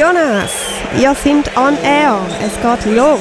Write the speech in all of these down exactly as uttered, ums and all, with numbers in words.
Jonas, ihr seid on air. Es geht los.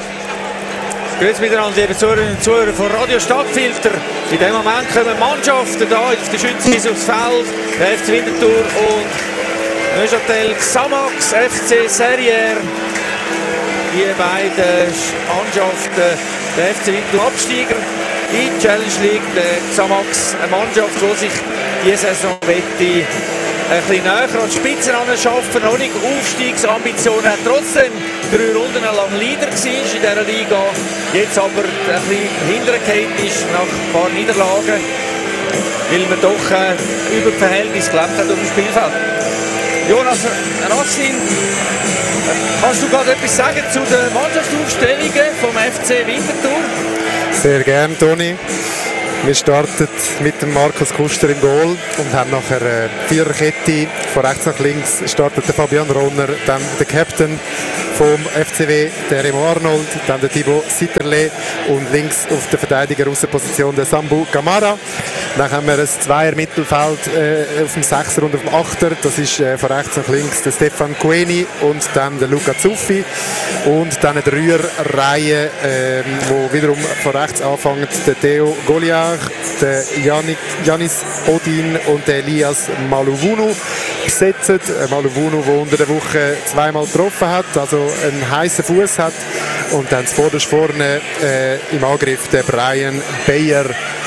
Grüezi miteinander, liebe Zuhörerinnen und Zuhörer von Radio Stadtfilter. In diesem Moment kommen Mannschaften hier auf der Schützenwiese aufs Feld. Der F C Winterthur und Neuchâtel Xamax, F C Serrières. Die beiden Mannschaften, der F C Winterthur Absteiger in die Challenge League, der Xamax, eine Mannschaft, die sich diese Saison wette ein bisschen näher an die Spitze schaffen, noch nicht Aufstiegsambitionen hat, trotzdem drei Runden lang Leader war in dieser Liga, jetzt aber ein bisschen hintergefallen ist nach ein paar Niederlagen, weil man doch äh, über das Verhältnis gelebt hat auf dem Spielfeld. Jonas Rassin, kannst du gerade etwas sagen zu den Mannschaftsaufstellungen vom F C Winterthur? Sehr gern, Toni. Wir starten mit dem Markus Kuster im Goal und haben nachher eine Viererkette. Von rechts nach links startet der Fabian Ronner, dann der Captain vom F C W, der Remo Arnold, dann der Thibaut Sitterle und links auf der Verteidiger-Aussenposition der Sambu Camara. Dann haben wir ein Zweier-Mittelfeld äh, auf dem Sechser und auf dem Achter. Das ist äh, von rechts nach links der Stefan Queni und dann der Luca Zuffi. Und dann eine Dreierreihe, äh, wo wiederum von rechts anfängt der Theo Goliath, der Yannick, Janis Odin und der Elias Maluvunu besetzt. Äh, Maluvunu, der unter der Woche zweimal getroffen hat, also einen heißen Fuß hat. Und dann zuvorderst vorne äh, im Angriff der Brian Beyer.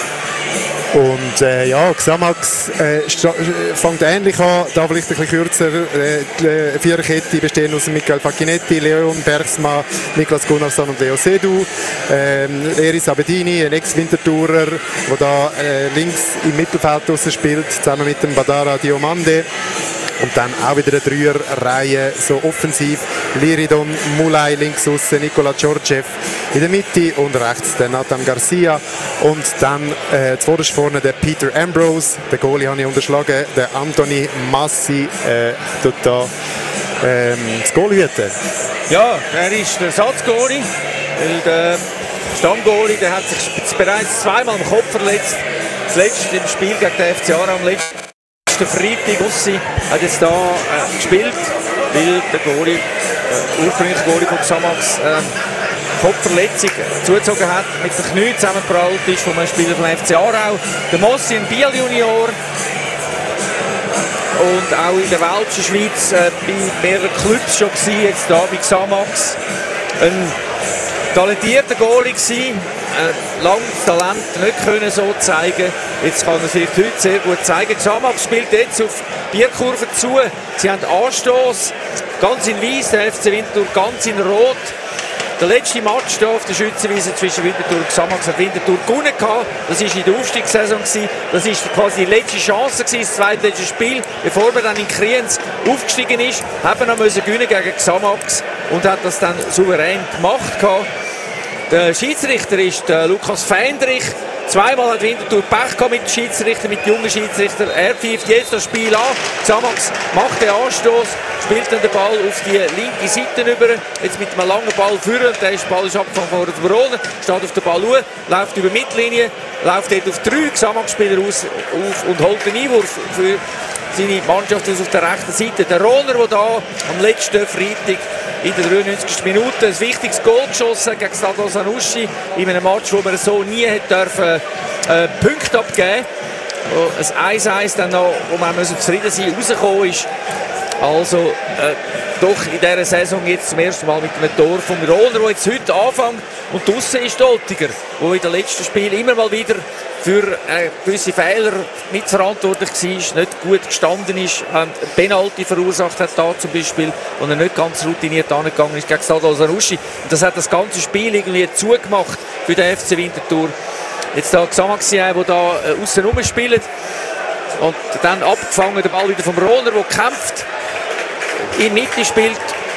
Und äh, ja, Xamax äh, fängt ähnlich an, da vielleicht ein bisschen kürzer. Äh, die Viererkette bestehen aus Michael Facchinetti, Leon Bergsma, Niklas Gunnarsson und Leo Sedu. Ähm, Eris Abedini, ein Ex-Winterthurer, der da äh, links im Mittelfeld draussen spielt, zusammen mit dem Badara Diomande. Und dann auch wieder eine Dreierreihe, so offensiv. Liridon Mulay links aussen, Nikola Djordjev in der Mitte und rechts der Nathan Garcia. Und dann äh, zuvorderst vorne der Peter Ambrose, der Goalie habe ich unterschlagen, der Anthony Massi äh, tut da ähm, das Goal hüten. Ja, er ist der Ersatzgoalie, weil der Stammgoalie, der hat sich bereits zweimal am Kopf verletzt. Das letzte im Spiel gegen den F C Aarau am letzten Der Freitag Ossi hat jetzt da äh, gespielt, weil der Goalie, äh, ursprüngliche Goalie von Xamax, äh, Kopfverletzung zugezogen hat, mit dem Knie zusammengeprallt ist von einem Spieler vom F C Aarau. Der Mossi, ein Biel Junior. Und auch in der welschen Schweiz äh, bei mehreren Clubs schon gewesen, jetzt da bei Xamax. Ein talentierter Goalie gewesen. Äh, langes Talent nicht können so zeigen. Jetzt kann er vielleicht heute sehr gut zeigen. Xamax spielt jetzt auf Bierkurve zu. Sie haben Anstoß, ganz in Weiß, der F C Winterthur ganz in Rot. Der letzte Match hier auf der Schützenwiese zwischen Winterthur und Xamax hat Winterthur gewonnen gehabt. Das war in der Aufstiegssaison. Das war quasi die letzte Chance, das zweitletzte Spiel, bevor man dann in Kriens aufgestiegen ist. Haben wir noch müssen gewinnen gegen Xamax und hat das dann souverän gemacht gehabt. Der Schiedsrichter ist der Lukas Feindrich. Zweimal hat Winterthur Pech gehabt mit dem Schiedsrichter, mit dem jungen Schiedsrichter. Er pfeift jetzt das Spiel an. Xamax macht den Anstoß, spielt dann den Ball auf die linke Seite über. Jetzt mit einem langen Ball führen. Der Ball ist abgefangen von der Verona. Steht auf der Balluhr, läuft über die Mittellinie, läuft dort auf drei Xamax-Spieler aus auf und holt den Einwurf für seine Mannschaft auf der rechten Seite. Der Rohner, der da am letzten Freitag in der dreiundneunzigsten Minute ein wichtiges Goal geschossen gegen Stade Sanussi in einem Match, wo man so nie hätte dürfen, äh, Punkte abgeben. Ein eins eins dann noch, wo man zufrieden sein musste, rausgekommen ist. Also äh, doch in dieser Saison jetzt zum ersten Mal mit einem Tor vom Rohner, der jetzt heute anfängt. Und draussen ist Doltiger, der in den letzten Spielen immer mal wieder für äh, gewisse Fehler mitverantwortlich war, nicht gut gestanden ist, ein Penalty verursacht hat da zum Beispiel, und er nicht ganz routiniert angegangen ist gegen Stade Sanussi. Und das hat das ganze Spiel irgendwie zugemacht für den F C Winterthur. Jetzt da Xamax, der da äh, aussen rum spielt und dann abgefangen, der Ball wieder vom Rohner, der kämpft, in die Mitte spielt.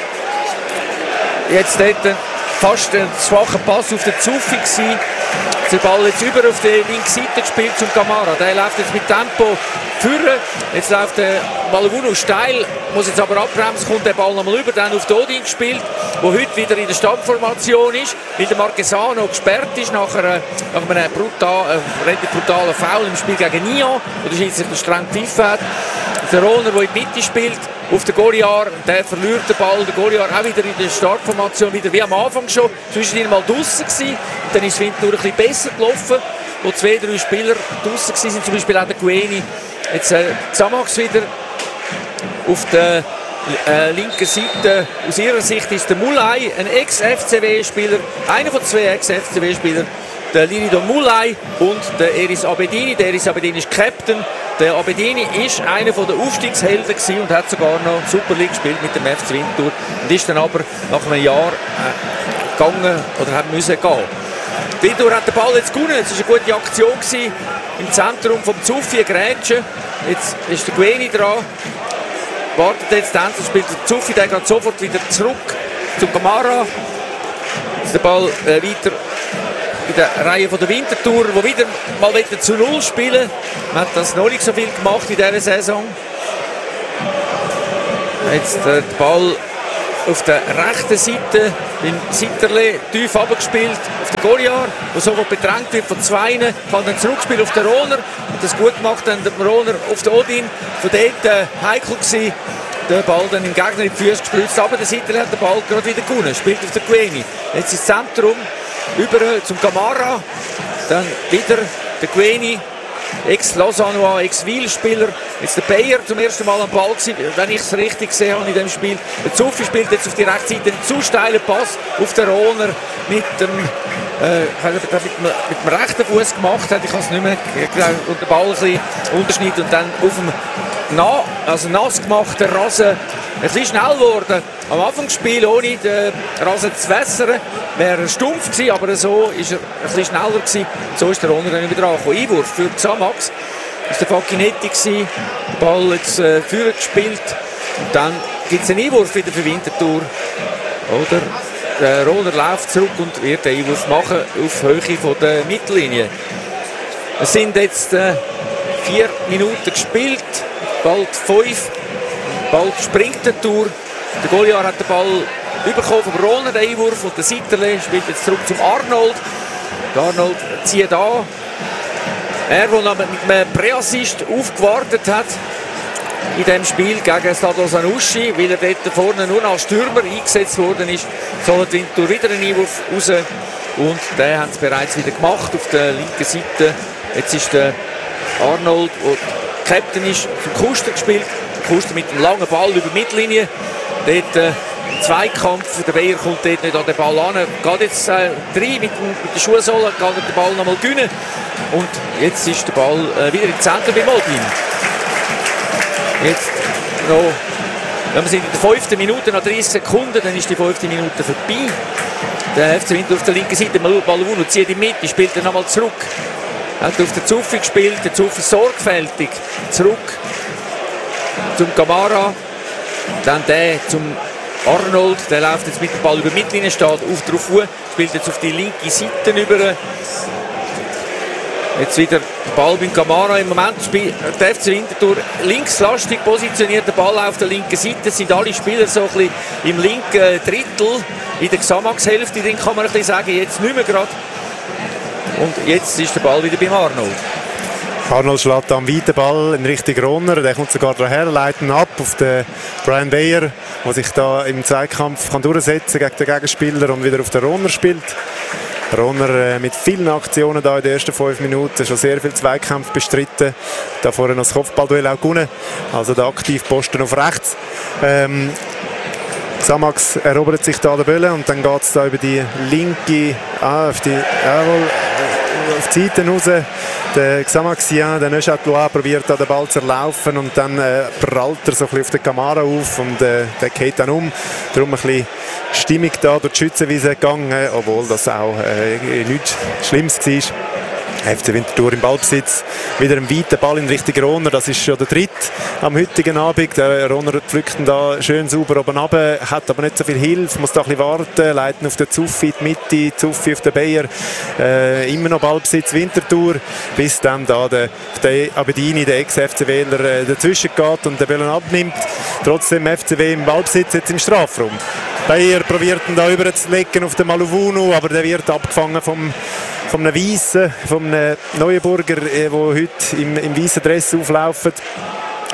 Jetzt dort fast ein schwacher Pass auf den Zuffi gewesen. Der Ball jetzt über auf die linke Seite gespielt zum Camara. Der läuft jetzt mit Tempo führen. Jetzt läuft der Maluvunu steil, muss jetzt aber abbremsen, kommt der Ball nochmal über, dann auf Dodin gespielt, der heute wieder in der Stammformation ist, weil der Marquesano gesperrt ist nach, einer, nach einem brutal, äh, relativ brutalen Foul im Spiel gegen Nyon, wo der Schiedsrichter streng gepfiffen hat. Der Rohner, der in die Mitte spielt, auf den Goliar, der verliert den Ball, der Goliar auch wieder in der Startformation, wieder wie am Anfang schon, zwischendurch mal draussen gewesen, dann ist Winterthur ein bisschen besser gelaufen, wo zwei, drei Spieler draussen gewesen sind, zum Beispiel auch der Gueni. Jetzt äh, Xamax wieder auf der äh, linken Seite, aus ihrer Sicht ist der Mulay, ein Ex-F C W-Spieler, einer von zwei Ex-F C W-Spielern, der Liridon Mulay und der Eris Abedini. Der Eris Abedini ist Captain. Der Abedini ist einer der Aufstiegshelden gewesen und hat sogar noch Super League gespielt mit dem F C Winterthur und ist dann aber nach einem Jahr äh, gegangen oder hat müssen gehen. Winterthur hat den Ball jetzt gewonnen. Es war eine gute Aktion gewesen. Im Zentrum vom Zuffi, Grätsche. Jetzt ist der Gueni dran. Wartet jetzt, dann spielt der Zuffi, der geht sofort wieder zurück zum Camara. Jetzt der Ball äh, weiter in der Reihe von der Winterthur, wo wieder mal zu Null spielen. Man hat das noch nicht so viel gemacht in dieser Saison. Jetzt der Ball auf der rechten Seite, beim Sitterle tief runtergespielt auf den Goliar, der sofort bedrängt wird von zwei, kann dann zurückspielen auf den Rohner und das gut gemacht dann der Rohner auf den Odin. Von dort äh, heikel gewesen, der Ball dann im Gegner in die Füße gespritzt, aber der Sitterle hat den Ball gerade wieder gewonnen, spielt auf den Gueni. Jetzt ist das Zentrum über zum Camara, dann wieder der Gueni, Ex-Lausannois, Ex-Wiel-Spieler. Jetzt der Bayer zum ersten Mal am Ball gewesen, wenn ich es richtig gesehen habe in dem Spiel. Der Zuffi spielt jetzt auf die rechte Seite einen zu steilen Pass auf den Rohner mit dem, äh, mit, dem, mit dem rechten Fuß gemacht hat. Ich kann es nicht mehr, und den Ball ein bisschen unterschnitten und dann auf dem na, also nass gemachten Rasen ein bisschen schnell geworden. Am Anfang des Spiels, ohne den Rasen zu wässern, wäre er stumpf gewesen, aber so ist er ein bisschen schneller gewesen. So ist der Rohner dann wieder dran. Einwurf für Xamax. Das war der Facchinetti gewesen. Der Ball jetzt äh, vorne gespielt. Und dann gibt es einen Einwurf wieder für Winterthur. Oder der Rohner läuft zurück und wird den Einwurf machen auf Höhe von der Mittellinie. Es sind jetzt äh, vier Minuten gespielt. Bald fünf. Bald springt der Tour. Der Goliar hat den Ball bekommen vom Rohner, den Einwurf, und der Sitterle spielt jetzt zurück zum Arnold. Der Arnold zieht an. Er, der mit einem Präassist aufgewartet hat in diesem Spiel gegen Stade Sanussi, weil er dort vorne nur als Stürmer eingesetzt worden ist, soll Winterthur wieder einen Einwurf raus. Und den haben sie bereits wieder gemacht auf der linken Seite. Jetzt ist der Arnold, der Captain ist, zum Kuster gespielt. Kuster mit einem langen Ball über die Mittellinie. Dort äh, ein Zweikampf. Der Bayer kommt dort nicht an den Ball an. Geht jetzt äh, rein mit, dem, mit der Schuhsohle, kann er den Ball noch mal gewinnen. Und jetzt ist der Ball äh, wieder im Zentrum bei Modin. Jetzt noch, wenn wir sind in der fünften Minute, nach dreißig Sekunden, dann ist die fünfte Minute vorbei. Der F C Winterthur auf der linken Seite, Maluvuno zieht in die Mitte, spielt er nochmal zurück. Er hat auf den Zuffi gespielt, der Zuffi sorgfältig zurück zum Camara. Dann der zum Arnold, der läuft jetzt mit dem Ball über die Mittellinie, steht auf drauf, spielt jetzt auf die linke Seite über. Jetzt wieder der Ball beim Camara. Im Moment spielt der F C Winterthur linkslastig positioniert, der Ball auf der linken Seite. Es sind alle Spieler so ein bisschen im linken Drittel, in der Xamax-Hälfte, den kann man ein bisschen sagen, jetzt nicht mehr gerade. Und jetzt ist der Ball wieder beim Arnold. Arnold schlägt am weiten Ball in Richtung Rohner. Der kommt sogar daher, leitet ihn ab auf den Brian Bayer, der sich da im Zweikampf kann durchsetzen gegen den Gegenspieler und wieder auf den Rohner spielt. Rohner äh, mit vielen Aktionen da in den ersten fünf Minuten, schon sehr viel Zweikampf bestritten. Da vorne noch das Kopfballduell auch gewonnen. Also der Aktivposten auf rechts. Ähm, Xamax erobert sich da den Böllen und dann geht es da über die linke, ah, auf die, jawohl, auf die Seite raus. Der Xamaxien, der Neuchâtelois, probiert da den Ball zu erlaufen und dann äh, prallt er so ein bisschen auf den Camara auf und äh, der geht dann um. Darum ein bisschen Stimmung da durch die Schützenwiese gegangen, obwohl das auch äh, nichts Schlimmes war. F C Winterthur im Ballbesitz. Wieder ein weiter Ball in Richtung Rohner. Das ist schon der dritte am heutigen Abend. Der Rohner pflückt ihn da schön sauber oben runter, hat aber nicht so viel Hilfe, muss da ein bisschen warten, leitet auf den Zuffi in die Mitte, Zuffi auf den Bayer. Äh, immer noch Ballbesitz Winterthur, bis dann da der, der Abedini, der Ex-F C Wähler, äh, dazwischen geht und den Ball abnimmt. Trotzdem F C W im Ballbesitz jetzt im Strafraum. Bayer probiert ihn da überzulegen auf den Maluvuno, aber der wird abgefangen vom von einem Weissen, von einem Neuenburger, der heute im, im weißen Dress aufläuft.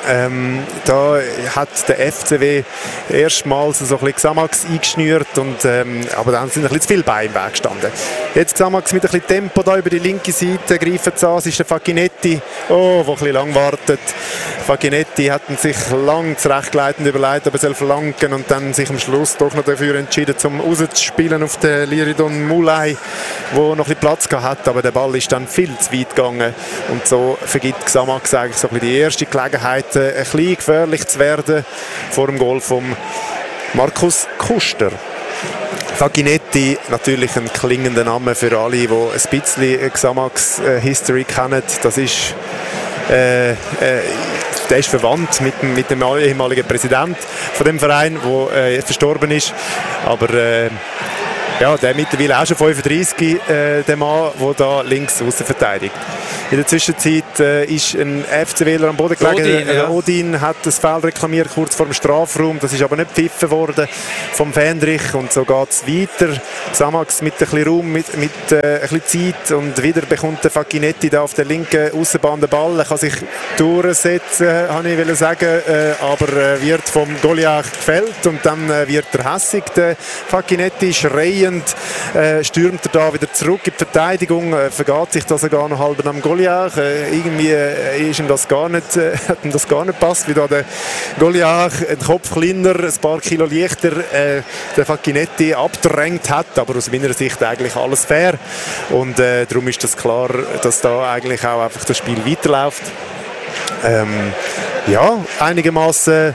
Ähm, da hat der F C W erstmals so ein bisschen Xamax eingeschnürt, und, ähm, aber dann sind ein bisschen zu viele Beine im Weg gestanden. Jetzt Xamax mit ein bisschen Tempo da über die linke Seite, greifen es an, es ist der Facchinetti, oh, der ein bisschen lang wartet. Facchinetti hat sich lang zurechtgeleitend überlegt, ob er soll flanken, und dann sich am Schluss doch noch dafür entschieden, zum rauszuspielen auf den Liridon Mulai, der noch ein bisschen Platz gehabt hat, aber der Ball ist dann viel zu weit gegangen, und so vergibt Xamax eigentlich so ein bisschen die erste Gelegenheit, ein bisschen gefährlich zu werden vor dem Goal von Markus Kuster. Facchinetti, natürlich ein klingender Name für alle, die ein bisschen Xamax äh, History kennen. Das ist, äh, äh, der ist verwandt mit, mit dem ehemaligen Präsidenten von dem Verein, der äh, verstorben ist. Aber äh, ja, der mittlerweile auch schon fünfunddreißig, äh, der Mann, der da links außen verteidigt. In der Zwischenzeit äh, ist ein FCWler am Boden gelegen. Odin, ja. Odin hat das Foul reklamiert, kurz vor dem Strafraum. Das ist aber nicht gepfiffen worden vom Fendrich, und so geht es weiter. Xamax mit ein bisschen Raum, mit, mit äh, ein bisschen Zeit, und wieder bekommt der Facchinetti da auf der linken Aussenbahn den Ball. Er kann sich durchsetzen, habe ich wollen sagen, äh, aber äh, wird vom Goliath gefällt, und dann äh, wird er hässig. Der Facchinetti schreiend äh, stürmt er da wieder zurück in die Verteidigung, äh, vergeht sich das sogar noch halb am Goliath. Äh, irgendwie äh, ist ihm das gar nicht, äh, hat ihm das gar nicht passt, wie da der Goliath, ein Kopf kleiner, ein paar Kilo leichter, äh, der Facchinetti abgedrängt hat, aber aus meiner Sicht eigentlich alles fair, und äh, darum ist das klar, dass da eigentlich auch einfach das Spiel weiterläuft. Ähm, ja, einigermaßen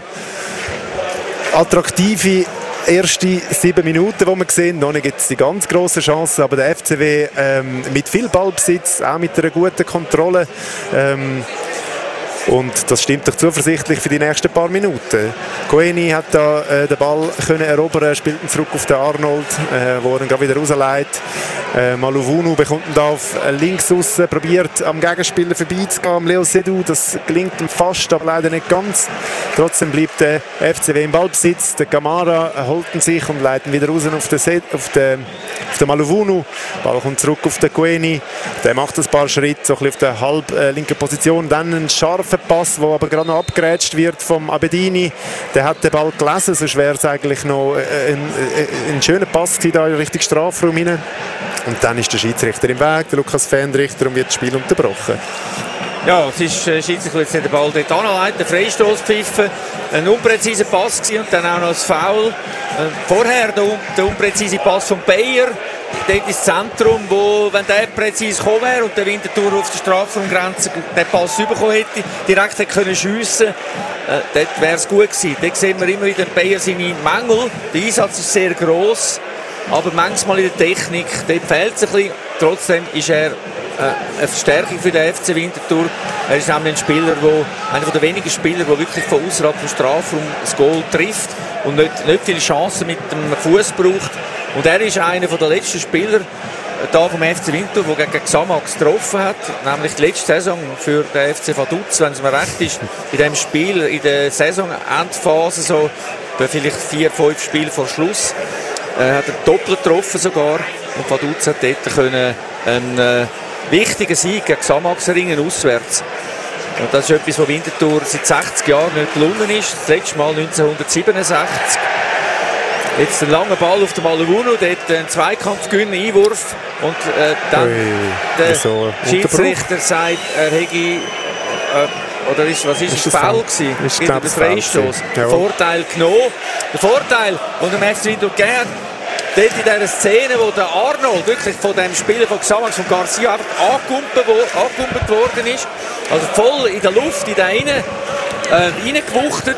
attraktive erste sieben Minuten, die wir sehen. Noch nicht gibt es die ganz grossen Chancen, aber der F C W ähm, mit viel Ballbesitz, auch mit einer guten Kontrolle. Ähm, Und das stimmt doch zuversichtlich für die nächsten paar Minuten. Coeni hat da äh, den Ball können erobern, spielt ihn zurück auf den Arnold, äh, wo er ihn gerade wieder rausleitet. Äh, Maluvunu bekommt ihn da auf links raus, probiert am Gegenspieler vorbeizugehen, am Leo Seydou. Das gelingt ihm fast, aber leider nicht ganz. Trotzdem bleibt der F C W im Ballbesitz. Der Camara holt ihn sich und leitet ihn wieder raus auf den, Se- auf den, auf den Maluvunu. Der Ball kommt zurück auf den Coeni. Der macht ein paar Schritte so ein bisschen auf der halb äh, linken Position. Dann ein scharfer Pass, der aber gerade noch abgerätscht wird vom Abedini. Der hat den Ball gelesen, sonst wäre es eigentlich noch ein, ein, ein schöner Pass gewesen, da in Richtung Strafraum hinein. Und dann ist der Schiedsrichter im Weg, der Lukas Fendrichter, und wird das Spiel unterbrochen. Ja, es ist äh, Schiedsrichter jetzt den Ball dort anleiten, Freistoß pfiffen, ein unpräziser Pass gewesen und dann auch noch das Foul. Äh, vorher der, der unpräzise Pass von Bayer, dort ins Zentrum, wo, wenn der präzise gekommen wäre und der Winterthur auf der Strafraumgrenze den Pass bekommen hätte, direkt hätte können schiessen, äh, dort wäre es gut gewesen. Dort sehen wir immer wieder Bayer seine Mängel. Der Einsatz ist sehr gross, aber manchmal in der Technik, dort fehlt es ein bisschen. Trotzdem ist er äh, eine Verstärkung für den F C Winterthur. Er ist nämlich ein Spieler, wo, einer der wenigen Spieler, der wirklich von außerhalb vom Strafraum das Goal trifft und nicht, nicht viele Chancen mit dem Fuß braucht. Und er ist einer der letzten Spieler da vom F C Winterthur, der gegen Xamax getroffen hat, nämlich die letzte Saison für den F C Vaduz, wenn es mir recht ist, in dem Spiel, in der Saisonendphase, so vielleicht vier, fünf Spiele vor Schluss, äh, hat er doppelt getroffen sogar, und Vaduz hat dort können einen äh, wichtigen Sieg gegen Xamax erringen, auswärts. Und das ist etwas, was Winterthur seit sechzig Jahren nicht gelungen ist, das letzte Mal neunzehnhundertsiebenundsechzig. Jetzt ein langer Ball auf den Maluvunu, dort ein Zweikampfgewinn, Einwurf, und äh, dann Ui, der so Schiedsrichter sagt, er hätte, äh, oder ist, was ist, ist es, Foul gewesen? Ist der Freistoß. Der Vorteil genommen. Der Vorteil, und dem F C Winterthur gegeben, dort in dieser Szene, wo der Arnold wirklich von dem Spieler von Xamax, von Garcia, einfach angekumpelt worden ist, also voll in der Luft, in der Innen, äh, reingewuchtet.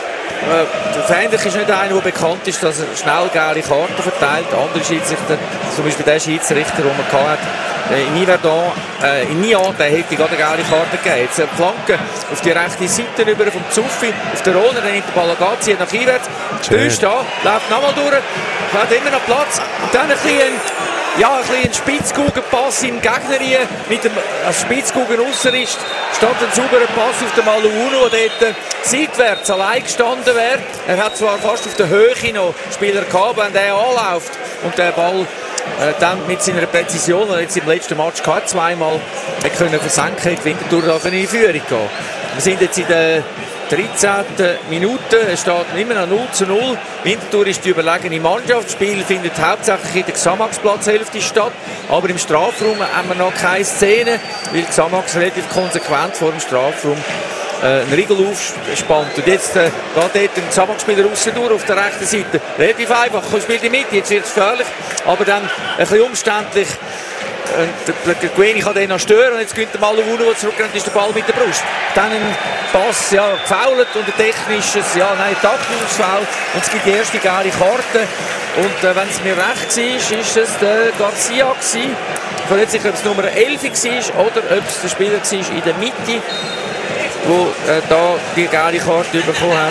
Der Fendrich ist nicht einer, der bekannt ist, dass er schnell gelbe Karten verteilt. Andere Schiedsrichter, zum Beispiel der Schiedsrichter, den man hatte, in Yverdon, äh, in Nyon, der hätte gerade eine gelbe Karte gegeben. Jetzt eine Flanke auf die rechte Seite rüber vom Zuffi, auf den Roller, dann nimmt der Ball an, zieht nach einwärts, stößt da, läuft nochmal durch, hat immer noch Platz, und dann ein bisschen ja, ein bisschen Spitzkugelpass im Gegner rein, mit dem als Spitzkugeln ausser ist, stand ein sauberer Pass auf den Maluvunu, der dort seitwärts allein gestanden wäre. Er hat zwar fast auf der Höhe noch Spieler gehabt, wenn der anläuft und der Ball äh, dann mit seiner Präzision, die er jetzt im letzten Match gehabt, zweimal hat können versenken, die Winterthur darf in die Führung gehen. Wir sind jetzt in der dreizehnten Minute. Es steht immer noch null zu null. Winterthur ist die überlegene Mannschaft. Das Spiel findet hauptsächlich in der Xamax-Platzhälfte statt. Aber im Strafraum haben wir noch keine Szene, weil Xamax relativ konsequent vor dem Strafraum äh, einen Riegel aufspannt. Und jetzt äh, geht dort ein Xamax-Spieler raus durch auf der rechten Seite. Relativ einfach, er spielt in die Mitte, jetzt wird es gefährlich, aber dann ein bisschen umständlich. Und der, der Gueni kann den noch stören und jetzt gewinnt der Malounou, der zurückrennt, ist der Ball mit der Brust. Dann ein Pass, ja, gefoult und ein technisches, ja, nein, taktisches Foul und es gibt die erste gelbe Karte. Und äh, wenn es mir recht war, ist es der Garcia gewesen. Ich weiß nicht sicher, ob es Nummer elf war oder ob es der Spieler war in der Mitte, der äh, da die gelbe Karte bekommen hat.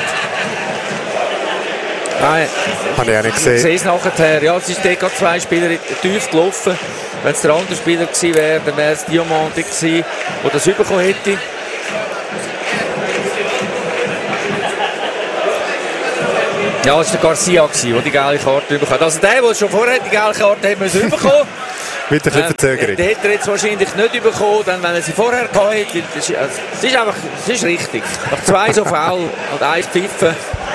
Nein, habe ich auch nicht gesehen. Ich sehe es nachher. Ja, es sind gerade zwei Spieler tief gelaufen. Wenn es der andere Spieler gewesen wäre, dann wäre es Diamante gewesen, der das bekommen hätte. Ja, es war der Garcia, der die gelbe Karte bekommen hat. Also der, der schon vorher die gelbe Karte hat müssen bekommen. Mit ein bisschen Verzögerung. Den hätte er jetzt wahrscheinlich nicht bekommen, dann, wenn er sie vorher gehabt hätte. Es ist, es ist einfach, es ist richtig. Nach zwei so Foul und ein Pfiffen,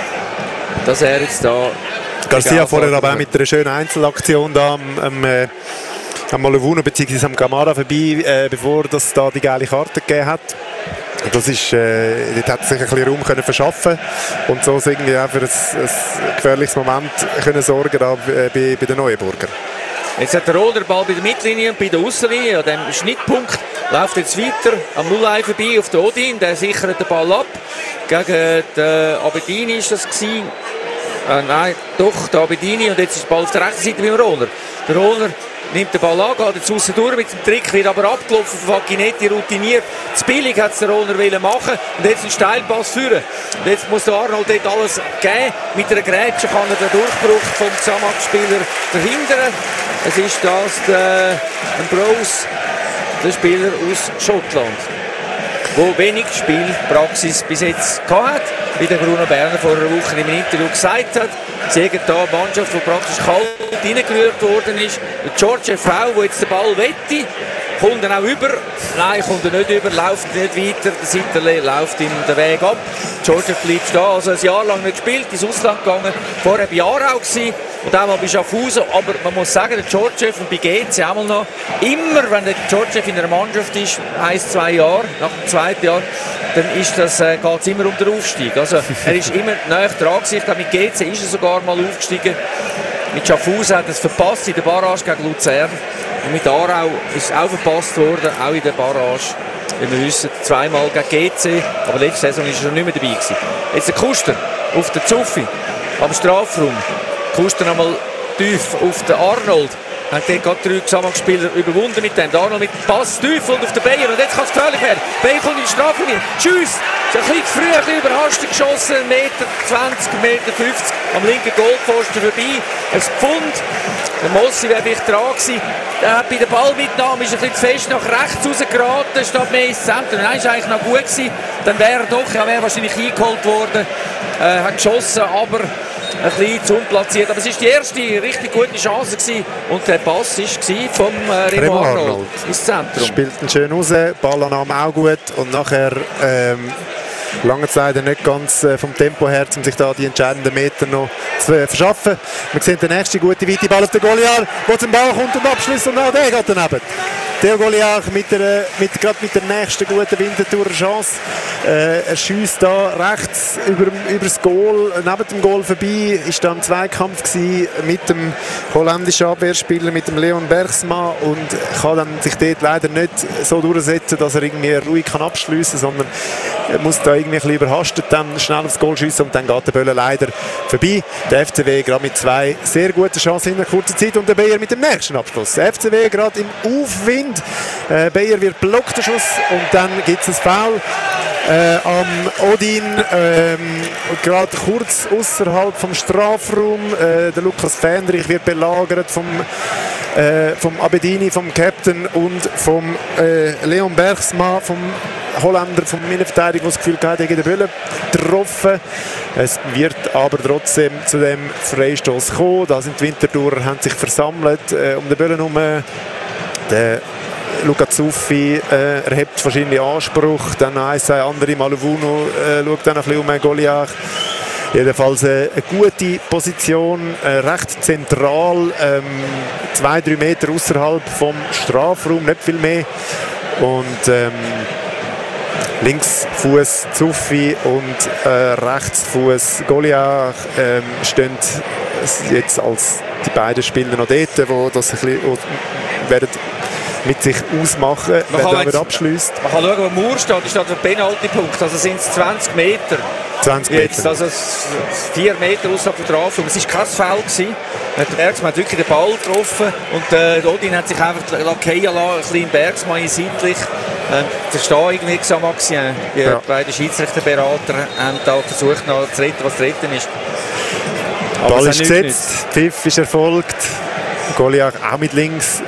dass er jetzt da... Garcia vorher aber auch mit einer schönen Einzelaktion da am, am, äh, am Malounou bzw. am Camara vorbei, äh, bevor das da die gelbe Karte gegeben hat. Und das ist, äh, dort hat sich ein bisschen Raum können verschaffen und so irgendwie auch für ein, ein gefährliches Moment können sorgen da, äh, bei, bei den Neuenburger. Jetzt hat der Roller den Ball bei der Mittellinie und bei der Aussenlinie, an dem Schnittpunkt, läuft jetzt weiter am Null vorbei auf den Odin, der sichert den Ball ab. Gegen den Abedini ist das gewesen. Äh, nein, doch, der Abedini, und jetzt ist der Ball auf der rechten Seite beim Roller. Der Roller nimmt den Ball an, geht jetzt aussen durch mit dem Trick, wird aber abgelaufen von Facchinetti, routiniert. Zu billig hat es der Roller machen und jetzt einen Steilpass führen. Und jetzt muss der Arnold dort alles geben. Mit einer Grätsche kann er den Durchbruch vom Xamax-Spieler verhindern. Es ist das der Ambrose, der Spieler aus Schottland, der wenig Spielpraxis bis jetzt hatte, wie der Bruno Berner vor einer Woche im Interview gesagt hat. Sie haben hier eine Mannschaft, die praktisch kalt reingerührt worden ist. Der George V, der jetzt den Ball wette, kommt dann auch über. Nein, kommt er nicht über, läuft nicht weiter. Der Seiterle läuft ihm den Weg ab. George bleibt stehen, also ein Jahr lang nicht gespielt, ins Ausland gegangen. Vorher bei Aarau gewesen und auch mal bei Schaffhausen. Aber man muss sagen, der George und bei G C auch mal noch, immer wenn der George in einer Mannschaft ist, ein, zwei Jahre, nach dem zweiten Jahr, dann ist das, äh, geht es immer um den Aufstieg. Also er ist immer näher dran gewesen. Ich glaube, mit G C ist er sogar mal aufgestiegen. Mit Schaffhausen hat er es verpasst in der Barrage gegen Luzern. Und mit Aarau ist es auch verpasst worden, auch in der Barrage. Wie wir wissen, zweimal gegen G C, aber letzte Saison ist er schon nicht mehr dabei gewesen. Jetzt der Kuster auf der Zuffi am Strafraum. Kuster nochmal tief auf den Arnold. Hat dort gerade drei Xamax-Spieler überwunden mit dem. Der Arnold mit dem Pass tief und auf den Bayer. Und jetzt kann es gefährlich werden. Bayer kommt in die Strafraum. Tschüss! Ist ein bisschen früh, ein bisschen überhastet geschossen. ein Meter zwanzig, ein Meter fünfzig am linken Goalpfosten vorbei. Ein Pfund. Der Mossi wäre vielleicht dran gewesen. Der hat bei der Ballmitnahme ist ein bisschen zu fest nach rechts rausgeraten, statt mehr ins Zentrum. Nein, ist eigentlich noch gut gewesen. Dann wäre er doch, er wäre wahrscheinlich eingeholt worden. Äh, hat geschossen, aber ein bisschen zu unplatziert. Aber es war die erste richtig gute Chance gewesen. Und der Pass war vom äh, Remo Arnold, Arnold ins Zentrum. Spielt ihn schön raus, Ballannahme auch gut und nachher ähm, lange Zeit nicht ganz äh, vom Tempo her, um sich da die entscheidenden Meter noch zu äh, verschaffen. Wir sehen den nächsten gute weite Ball auf den Goliath, der zum Ball kommt und abschließt und auch der geht daneben. Theo Goliath mit der, mit, gerade mit der nächsten guten Winterthurer Chance. Äh, er schiesst da rechts über, über das Goal, neben dem Goal vorbei. Ist da im Zweikampf gewesen mit dem holländischen Abwehrspieler, mit dem Leon Bergsma, und kann dann sich dort leider nicht so durchsetzen, dass er irgendwie ruhig kann abschliessen kann, sondern er muss da irgendwie ein bisschen überhastet dann schnell aufs Goal schiessen und dann geht der Böller leider vorbei. Der F C W gerade mit zwei sehr guten Chancen in einer kurzen Zeit und der Bayer mit dem nächsten Abschluss. Der F C W gerade im Aufwind. Äh, Bayer wird blockt, der Schuss, und dann gibt es ein Foul äh, am Odin, ähm, gerade kurz außerhalb vom Strafraum. Äh, der Lukas Fähnrich wird belagert vom, äh, vom Abedini, vom Captain, und vom äh, Leon Bergsma, vom Holländer, vom Innenverteidiger, der das Gefühl hat, gegen den Böller getroffen. Es wird aber trotzdem zu dem Freistoß kommen. Da sind die Winterthurer, haben sich versammelt äh, um den Böller herum. Der Luca Zuffi äh, erhebt wahrscheinlich Anspruch. Dann noch ein, zwei andere. Maluvuno äh, schaut dann ein bisschen um Goliath. Jedenfalls äh, eine gute Position, äh, recht zentral, ähm, zwei, drei Meter außerhalb vom Strafraum, nicht viel mehr. Und ähm, Linksfuß Zuffi und äh, Rechtsfuß Goliath ähm, stehen jetzt als die beiden Spieler noch dort, wo das ein bisschen wo werden mit sich ausmachen, wenn er wieder abschliesst. Man kann schauen, wo Mauer steht, da steht der Penalty-Punkt, also sind es zwanzig Meter. zwanzig Meter. Jetzt, also vier Meter außerhalb der Strafraum. Es war kein Foul gewesen. Bergsmann hat wirklich den Ball getroffen und äh, Odin hat sich einfach fallen lassen, ein bisschen Bergsmann seitlich. Ähm, der Stehung wirksam war. Die ja. beiden Schiedsrichterberater haben da versucht noch zu retten, was zu retten ist. Der Ball ist gesetzt, Pfiff ist erfolgt. Goliath auch mit links.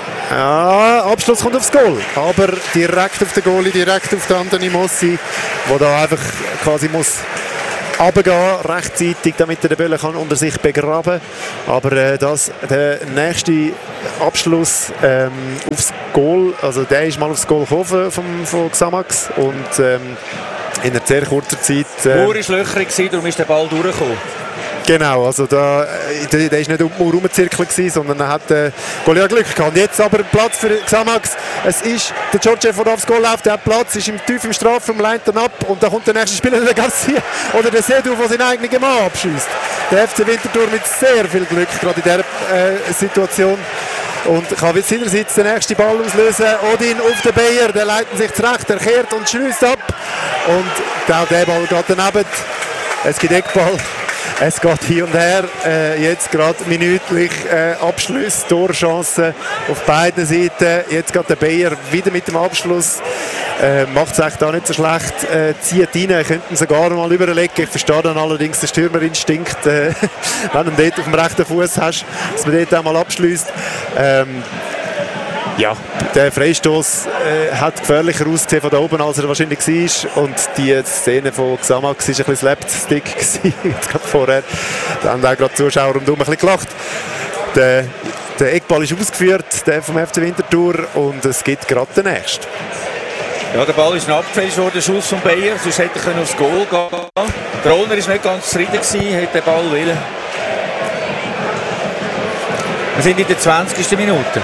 Ja, Abschluss kommt aufs Goal, aber direkt auf den Goalie, direkt auf den Anthony Mossi, der da einfach quasi muss runtergehen, rechtzeitig, damit er den Ball kann unter sich begraben. Aber äh, das, der nächste Abschluss ähm, aufs Goal, also der ist mal aufs Goal gekommen vom, von Xamax und ähm, in einer sehr kurzer Zeit... Äh, Mauer war löcherig, darum ist der Ball durchgekommen. Genau, also da, der, der ist nicht um die Mauer rumgezirkelt, sondern er hat äh, Goliath Glück gehabt. Jetzt aber Platz für Xamax. Es ist der Georgiev, der aufs Goal läuft, der hat Platz, ist im tief im Strafraum, leint dann ab und da kommt der nächste Spieler, der Garcia oder der Sedu, der seinen eigenen Mann abschießt. Der F C Winterthur mit sehr viel Glück, gerade in dieser äh, Situation. Und kann seinerseits den nächsten Ball auslösen. Odin auf den Bayer, der leitet sich zurecht, er kehrt und schließt ab. Und auch der Ball geht daneben. Es gibt Eckball. Es geht hier und her, äh, jetzt gerade minütlich äh, Abschluss, Torchancen auf beiden Seiten. Jetzt geht der Bayer wieder mit dem Abschluss, äh, macht es eigentlich da nicht so schlecht, äh, zieht rein, könnten sogar mal überlegen. Ich verstehe dann allerdings den Stürmerinstinkt, äh, wenn du ihn dort auf dem rechten Fuß hast, dass man dort auch mal abschließt. Ähm, Ja, der Freistoß äh, hat gefährlicher ausgesehen von da oben, als er wahrscheinlich war. Und die Szene von Xamax war ein bisschen Slapstick jetzt gerade vorher. Da haben auch gerade die Zuschauer um ein bisschen gelacht. Der, der Eckball ist ausgeführt, der vom F C Winterthur, und es gibt gerade den nächsten. Ja, der Ball ist abgefälscht worden, der Schuss von Bayer, sonst hätte er aufs Goal gehen. Der Rollner war nicht ganz zufrieden gewesen, hätte den Ball wollen. Wir sind in der zwanzigsten Minute.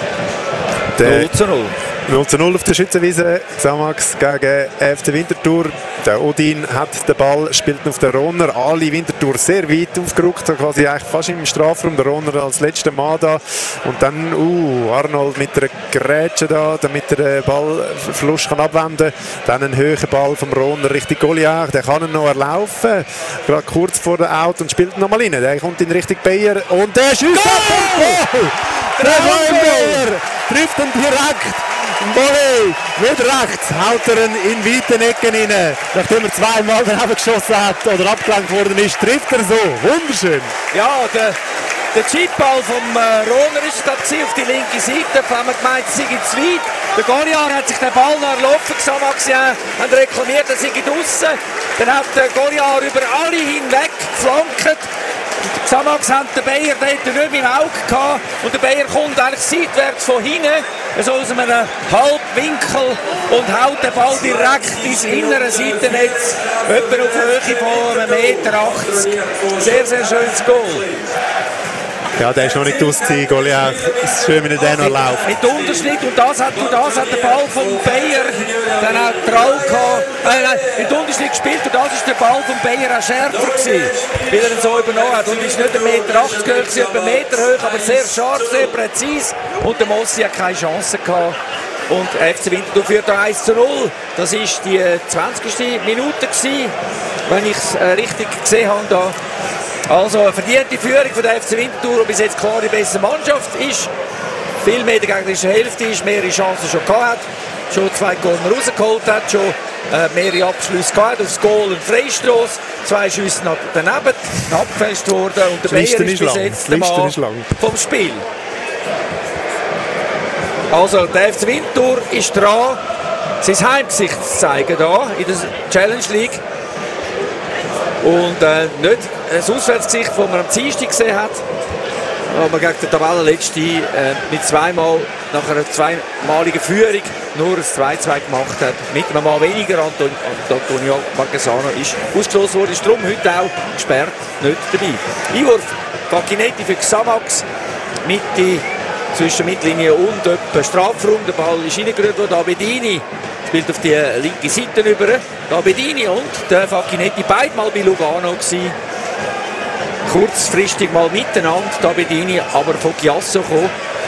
null zu null. null zu null auf der Schützenwiese. Xamax gegen F C Winterthur. Der Odin hat den Ball, spielt auf den Rohner. Ali Winterthur sehr weit aufgerückt, quasi eigentlich fast im Strafraum. Der Rohner als letzter Mann da. Und dann uh, Arnold mit der Grätsche da, damit er den Ballverlust kann abwenden kann. Dann ein höherer Ball vom Rohner Richtung Goliath. Der kann ihn noch erlaufen. Gerade kurz vor der Out und spielt nochmal rein. Der kommt in Richtung Bayer. Und der schießt ab! Der Bayer trifft ihn direkt. Volley mit rechts haut er ihn in weiten Ecken rein. Nachdem er zweimal daneben geschossen hat oder abgelenkt worden ist, trifft er so. Wunderschön. Ja, der, der Chipball vom äh, Rohner ist da auf die linke Seite. Da haben wir gemeint, es sei zu weit. Der Goliath hat sich den Ball nach Laufen Xamax ja, hat reklamiert, er sei draussen. Dann hat der Goliath über alle hinweg geflankt. Xamax hat den Bayer dort nicht im Auge gehabt und der Bayer kommt eigentlich seitwärts von hinten, so aus einem Halbwinkel, und haut den Ball direkt ins innere Seitennetz, etwa auf Höhe von einem Meter achtzig. Sehr, sehr schönes Goal. Ja, der ist noch nicht aus, Goliath. Es ist schön, wenn er den noch läuft. Mit Unterschnitt, und das hat, und das hat der Ball von Bayer dann auch Trau gehabt. Äh, nein, mit Unterschnitt gespielt, und das ist der Ball von Bayer auch schärfer gewesen, weil er ihn so übernommen hat. Und ist nicht ein Meter achtzig hoch, etwa einen Meter hoch, aber sehr scharf, sehr präzise. Und der Mossi hat keine Chance gehabt. Und F C Winterthur führt da eins zu null. Das war die zwanzigste Minute gewesen, wenn ich es äh, richtig gesehen habe da. Also eine verdiente Führung von der F C Winterthur, die bis jetzt klar die bessere Mannschaft ist. Viel mehr in der gegnerischen Hälfte ist, mehrere Chancen schon gehabt hat, schon zwei Corner rausgeholt hat, schon äh, mehrere Abschlüsse gehabt, aufs Goal und Freistoß, zwei Schüsse daneben, abgefälscht worden, und der Bayer ist bis jetzt der Mann vom Spiel. Also der F C Winterthur ist dran, sein Heimgesicht zu zeigen da in der Challenge League. Und äh, nicht das Auswärtsgesicht, das man am Dienstag gesehen hat. aber gegen den Tabellenletzten äh, mit zweimal nach einer zweimaligen Führung nur ein zwei zwei gemacht hat. Mit einem Mal weniger. Anton, Antonio Marquesano ist ausgeschlossen worden, ist darum heute auch gesperrt, nicht dabei. Einwurf Facchinetti für Xamax, Mitte zwischen Mittellinie und etwa Strafraum. Der Ball ist reingerührt worden. Abedini spielt auf die linke Seite über. Abedini und der Facchinetti beide mal bei Lugano gewesen. Kurzfristig mal miteinander, Abedini, aber von Chiasso gekommen.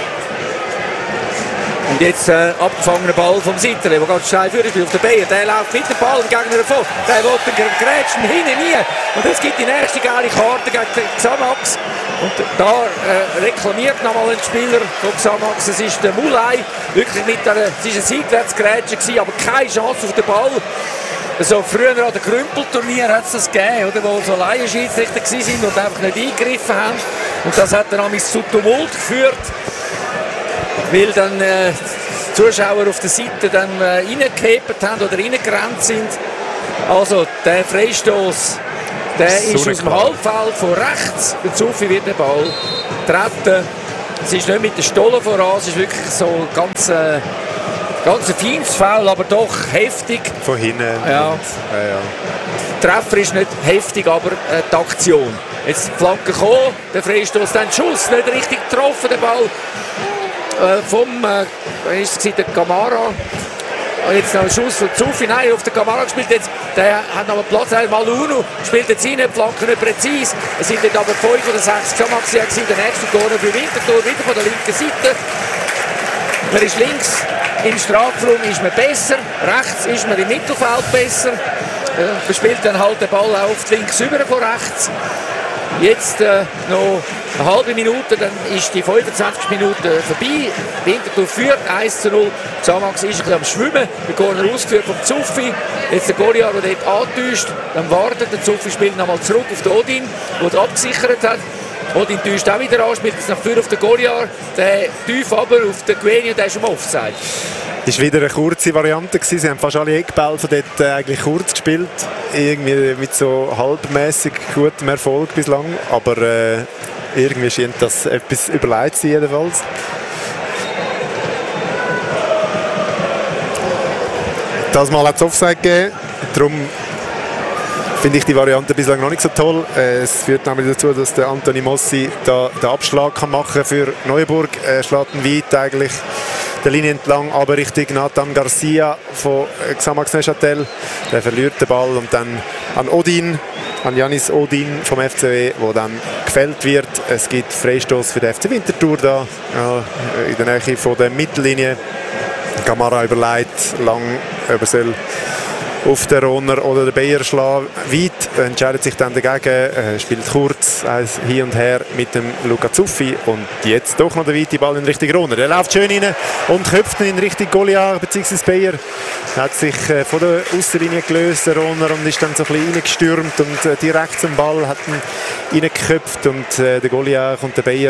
Und jetzt äh, abgefangener Ball vom Sitterle, der ganz steil führt, spielt auf den Bayer. Der läuft mit dem Ball im Gegner davon. Der will den Grätschen hinten nie. Und es gibt die nächste geile Karte gegen den Xamax. Und da äh, reklamiert nochmal ein Spieler von Xamax. Es ist der Mulai. Wirklich mit der, es war ein Seitwärtsgrätsche, aber keine Chance auf den Ball. So früher an dem Krümpelturnier hat es das gegeben, oder, wo so Laienschiedsrichter waren und einfach nicht eingegriffen haben. Und das hat dann auch zu Tumult geführt, weil dann äh, die Zuschauer auf der Seite dann äh, reingehebt haben oder reingerannt sind. Also der Freistoß, der so ist aus dem Halbfeld von rechts. Der Zuffi wird den Ball treten. Es ist nicht mit den Stollen voran, es ist wirklich so ganz... Äh, Ganz ein feines Foul, aber doch heftig. Von hinten. Ja. Ja, ja. Der Treffer ist nicht heftig, aber äh, die Aktion. Jetzt die Flanke gekommen, der Freistoß, dann Schuss, nicht richtig getroffen, der Ball äh, vom, äh, wie ist es, der Camara. Und jetzt noch ein Schuss von Zuffi, nein, auf den Camara gespielt. Jetzt, der hat noch einen Platz, Maluno spielt jetzt rein, die Flanke nicht präzise. Es sind jetzt aber fünf oder sechs Xamax, der nächste Tor für Winterthur, wieder von der linken Seite. Man ist links im Strafraum ist man besser, rechts ist man im Mittelfeld besser. Äh, man spielt dann halt den Ball auf die links über von rechts. Jetzt äh, noch eine halbe Minute, dann ist die fünfundzwanzig Minuten vorbei. Winterthur führt eins zu null. Xamax ist ein bisschen am Schwimmen. Der Corner ausgeführt vom Zuffi. Jetzt der Goliath, der dort antäuscht. Dann wartet der Zuffi, spielt nochmal zurück auf den Odin, der abgesichert hat. Odin täuscht auch wieder an, spielt jetzt nach vorne auf den Goliath. Der tief aber auf den Gueni und der ist im Offside. Es war wieder eine kurze Variante gewesen. Sie haben fast alle Eckbälle von dort äh, eigentlich kurz gespielt. Irgendwie mit so halbmäßig gutem Erfolg bislang. Aber äh, irgendwie scheint das etwas überlegt zu sein jedenfalls. Das Mal hat es Offside gegeben. Darum finde ich die Variante bislang noch nicht so toll. Es führt nämlich dazu, dass der Anthony Mossi da den Abschlag kann machen für Neuenburg. Er schlägt ihn weit eigentlich der Linie entlang, aber Richtung Nathan Garcia von Xamax Neuchâtel. Der verliert den Ball und dann an Odin, an Janis Odin vom F C W, wo dann gefällt wird. Es gibt Freistoß für den F C Winterthur da, ja, in der Nähe von der Mittellinie. Camara überlegt lang, ob er soll auf den Rohner oder den Bayer schlagen. Weit entscheidet sich dann dagegen, äh, spielt kurz äh, hin und her mit dem Luca Zuffi und jetzt doch noch der weite Ball in Richtung Rohner. Er läuft schön rein und köpft ihn in Richtung Goliath bzw. Bayer. Er hat sich äh, von der Aussenlinie gelöst, der Rohner, und ist dann so ein bisschen reingestürmt und äh, direkt zum Ball hat ihn reingeköpft und äh, der Goliath und der Bayer